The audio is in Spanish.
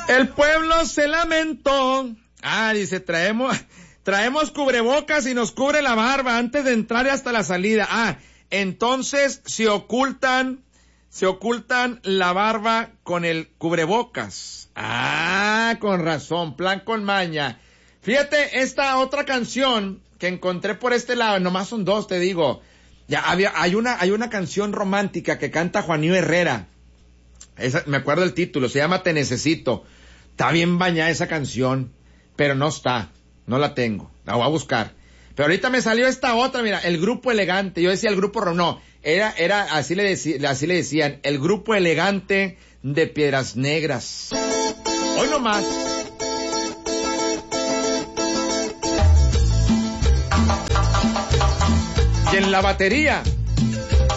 El pueblo se lamentó. Dice, traemos cubrebocas y nos cubre la barba antes de entrar y hasta la salida. Entonces se ocultan la barba con el cubrebocas. Con razón, plan con maña. Fíjate, esta otra canción que encontré por este lado, nomás son dos, te digo. Hay una canción romántica que canta Juanío Herrera. Me acuerdo el título, se llama Te Necesito. Está bien bañada esa canción, pero no la tengo, la voy a buscar. Pero ahorita me salió esta otra, mira, El Grupo Elegante. Yo decía el grupo, no, era así le decían, El Grupo Elegante de Piedras Negras. Hoy nomás. Y en la batería,